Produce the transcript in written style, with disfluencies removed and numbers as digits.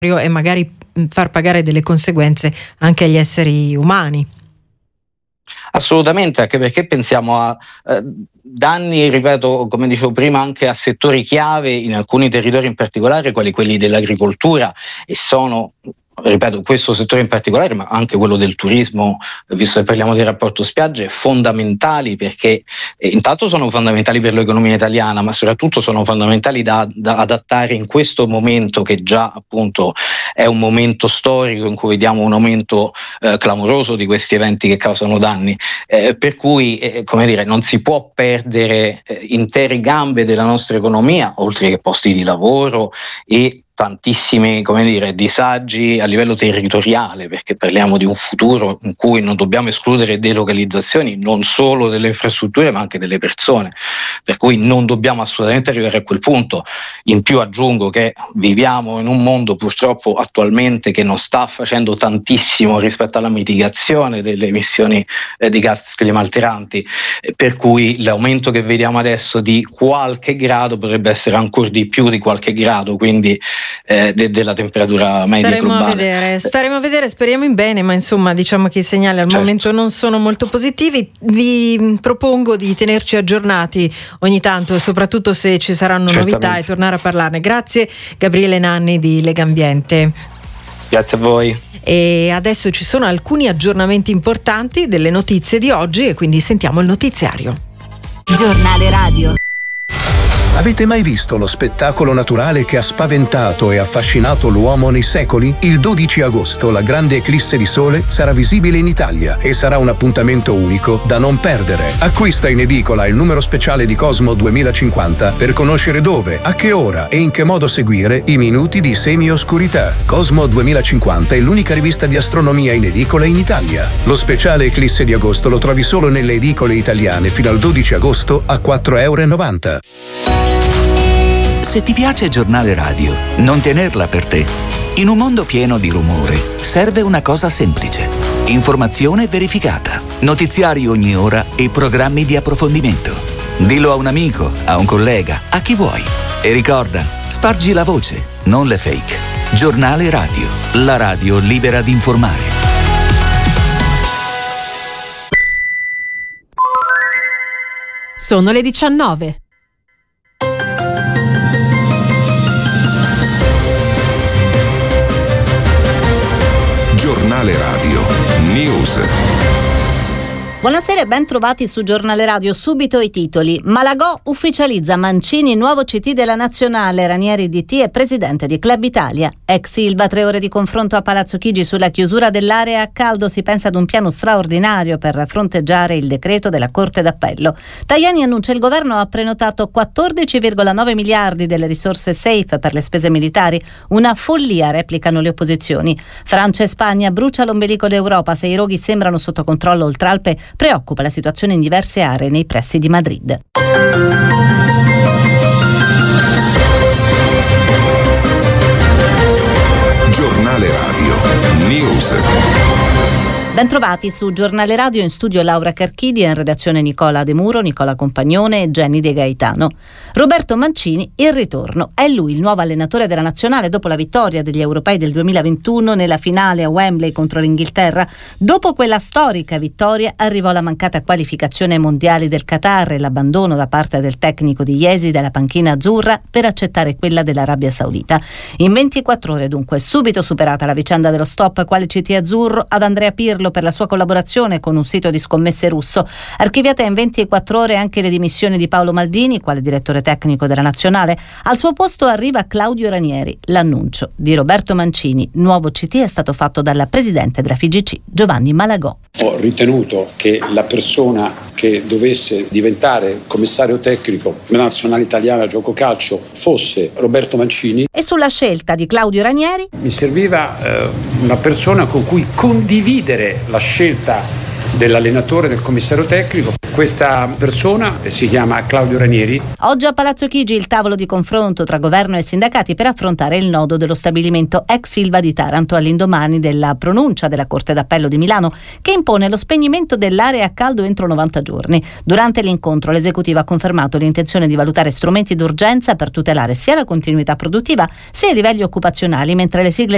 e magari far pagare delle conseguenze anche agli esseri umani. Assolutamente, anche perché pensiamo a danni, ripeto, come dicevo prima, anche a settori chiave in alcuni territori in particolare, quali quelli dell'agricoltura, e sono, ripeto, questo settore in particolare, ma anche quello del turismo, visto che parliamo di rapporto spiagge, fondamentali, perché intanto sono fondamentali per l'economia italiana, ma soprattutto sono fondamentali da adattare in questo momento, che già appunto è un momento storico in cui vediamo un aumento clamoroso di questi eventi che causano danni, per cui come dire, non si può perdere intere gambe della nostra economia, oltre che posti di lavoro e tantissimi, come dire, disagi a livello territoriale, perché parliamo di un futuro in cui non dobbiamo escludere delocalizzazioni non solo delle infrastrutture ma anche delle persone, per cui non dobbiamo assolutamente arrivare a quel punto. In più aggiungo che viviamo in un mondo purtroppo attualmente che non sta facendo tantissimo rispetto alla mitigazione delle emissioni di gas climalteranti, per cui l'aumento che vediamo adesso di qualche grado potrebbe essere ancora di più di qualche grado, quindi della temperatura media globale. Staremo a vedere, speriamo in bene, ma insomma diciamo che i segnali al momento non sono molto positivi. Vi propongo di tenerci aggiornati ogni tanto, soprattutto se ci saranno novità, e tornare a parlarne. Grazie Gabriele Nanni di Legambiente. Grazie a voi. E adesso ci sono alcuni aggiornamenti importanti delle notizie di oggi, e quindi sentiamo il notiziario. Giornale radio. Avete mai visto lo spettacolo naturale che ha spaventato e affascinato l'uomo nei secoli? Il 12 agosto la grande eclisse di sole sarà visibile in Italia e sarà un appuntamento unico da non perdere. Acquista in edicola il numero speciale di Cosmo 2050 per conoscere dove, a che ora e in che modo seguire i minuti di semi-oscurità. Cosmo 2050 è l'unica rivista di astronomia in edicola in Italia. Lo speciale eclisse di agosto lo trovi solo nelle edicole italiane fino al 12 agosto a €4,90. Se ti piace Giornale Radio, non tenerla per te. In un mondo pieno di rumore, serve una cosa semplice. Informazione verificata, notiziari ogni ora e programmi di approfondimento. Dillo a un amico, a un collega, a chi vuoi. E ricorda, spargi la voce, non le fake. Giornale Radio, la radio libera di informare. Sono le 19. Giornale Radio News. Buonasera e ben trovati su Giornale Radio. Subito i titoli. Malagò ufficializza Mancini nuovo CT della Nazionale, Ranieri DT e presidente di Club Italia. Ex Ilva, 3 ore di confronto a Palazzo Chigi sulla chiusura dell'area a caldo. Si pensa ad un piano straordinario per fronteggiare il decreto della Corte d'Appello. Tajani annuncia il governo ha prenotato 14,9 miliardi delle risorse safe per le spese militari. Una follia, replicano le opposizioni. Francia e Spagna, brucia l'ombelico d'Europa. Se i roghi sembrano sotto controllo oltre Alpe, preoccupa la situazione in diverse aree nei pressi di Madrid. Giornale Radio News. Bentrovati su Giornale Radio, in studio Laura Carchidi, in redazione Nicola De Muro, Nicola Compagnone e Jenny De Gaetano. Roberto Mancini, il ritorno. È lui il nuovo allenatore della Nazionale dopo la vittoria degli europei del 2021 nella finale a Wembley contro l'Inghilterra. Dopo quella storica vittoria arrivò la mancata qualificazione ai mondiali del Qatar e l'abbandono da parte del tecnico di Iesi della panchina azzurra per accettare quella dell'Arabia Saudita. In 24 ore dunque, subito superata la vicenda dello stop quale CT azzurro ad Andrea Pirlo per la sua collaborazione con un sito di scommesse russo. Archiviata in 24 ore anche le dimissioni di Paolo Maldini, quale direttore tecnico della Nazionale. Al suo posto arriva Claudio Ranieri. L'annuncio di Roberto Mancini, nuovo CT, è stato fatto dalla presidente della FIGC, Giovanni Malagò. Ho ritenuto che la persona che dovesse diventare commissario tecnico della Nazionale Italiana Gioco Calcio fosse Roberto Mancini. E sulla scelta di Claudio Ranieri? Mi serviva una persona con cui condividere la scelta dell'allenatore, del commissario tecnico. Questa persona si chiama Claudio Ranieri. Oggi a Palazzo Chigi il tavolo di confronto tra governo e sindacati per affrontare il nodo dello stabilimento ex Ilva di Taranto all'indomani della pronuncia della Corte d'Appello di Milano che impone lo spegnimento dell'area a caldo entro 90 giorni. Durante l'incontro l'esecutivo ha confermato l'intenzione di valutare strumenti d'urgenza per tutelare sia la continuità produttiva sia i livelli occupazionali, mentre le sigle